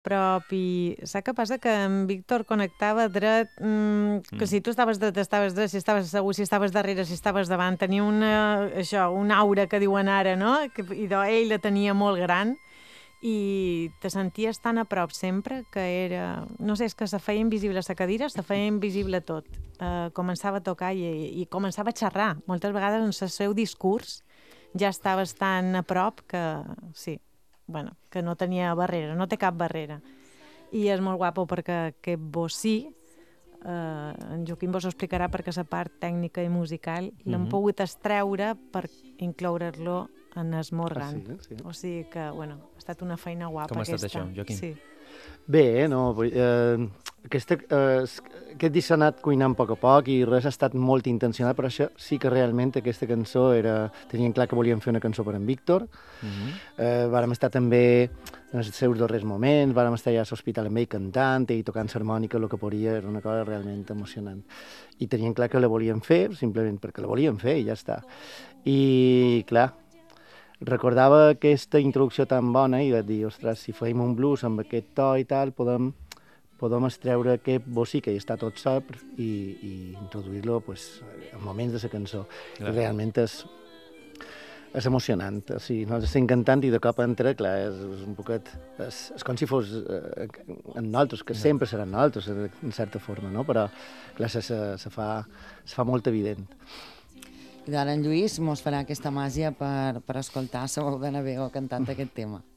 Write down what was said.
prop i... Saps què passa? Que en Víctor connectava dret, que si tu estaves dret, si estaves segur, si estaves darrere, si estaves davant, tenia una aura que diuen ara, no? Ell la tenia molt gran i te senties tan a prop sempre que era... No sé, és que se feia invisible la cadira, se feia invisible tot. Començava a tocar i començava a xerrar. Moltes vegades en el seu discurs ja estaves tan a prop que sí, bueno, que no tenia barrera, no té cap barrera. I és molt guapo perquè aquest bocí, en Joaquim vos ho explicarà perquè la part tècnica i musical l'hem pogut extreure per incloure-lo en el Morgan. Sí. O sigui que, bueno, ha estat una feina guapa. Com ha estat això, Joaquim? Sí. Bé, no, aquest disc s'ha anat cuinant a poc i res ha estat molt intencionat, però això sí que realment aquesta cançó tenien clar que volíem fer una cançó per en Víctor. Vàrem estar també en els seus darrers moments, vàrem estar ja a l'hospital amb ell cantant i tocant l'harmònica, el que podia, era una cosa realment emocionant. I tenien clar que la volíem fer, simplement perquè la volíem fer i ja està. I, clar, recordava aquesta introducció tan bona i vaig dir, ostres, si fem un blues amb aquest to i tal, podem extreure aquest bocí que hi està tot sol i introduir-lo pues, en moments de la cançó. I realment és emocionant. O sigui, nosaltres estem cantant i de cop entra, clar, és un poquet... És com si fos en nosaltres, que sempre seran nosaltres, en certa forma, no? Però, clar, se fa molt evident. I ara en Lluís mos farà aquesta màgia per escoltar la veu de Navego cantant aquest tema.